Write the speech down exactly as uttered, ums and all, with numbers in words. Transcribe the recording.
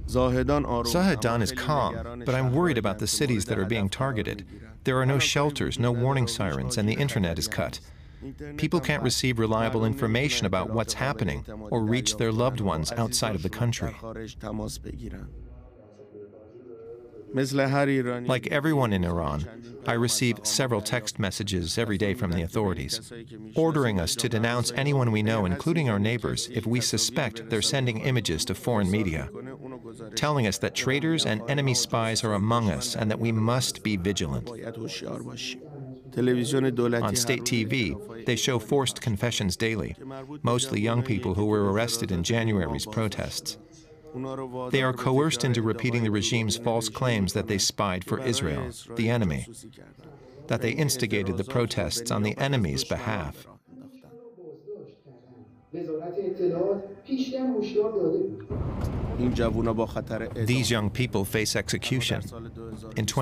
Zahedan is calm, but I'm worried about the cities that are being targeted. There are no shelters, no warning sirens, and the internet is cut. People can't receive reliable information about what's happening or reach their loved ones outside of the country. Like everyone in Iran, I receive several text messages every day from the authorities, ordering us to denounce anyone we know, including our neighbors, if we suspect they're sending images to foreign media, telling us that traitors and enemy spies are among us and that we must be vigilant. On state T V, they show forced confessions daily, mostly young people who were arrested in January's protests. They are coerced into repeating the regime's false claims that they spied for Israel, the enemy, that they instigated the protests on the enemy's behalf. These young people face execution. In